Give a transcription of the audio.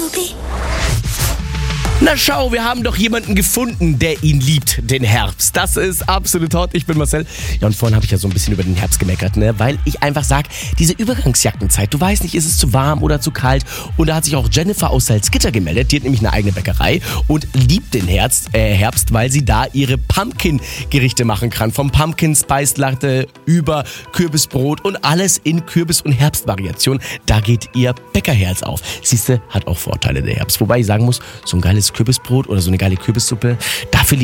Supi? Na schau, wir haben doch jemanden gefunden, der ihn liebt, den Herbst. Das ist absolut hot. Ich bin Marcel. Ja, und vorhin habe ich ja so ein bisschen über den Herbst gemeckert, ne? Weil ich einfach sag, diese Übergangsjackenzeit, du weißt nicht, ist es zu warm oder zu kalt? Und da hat sich auch Jennifer aus Salzgitter gemeldet. Die hat nämlich eine eigene Bäckerei und liebt den Herbst, weil sie da ihre Pumpkin-Gerichte machen kann. Vom Pumpkin Spice Latte über Kürbisbrot und alles in Kürbis- und Herbstvariation. Da geht ihr Bäckerherz auf. Siehste, hat auch Vorteile der Herbst. Wobei ich sagen muss, so ein geiles Kürbisbrot oder so eine geile Kürbissuppe, dafür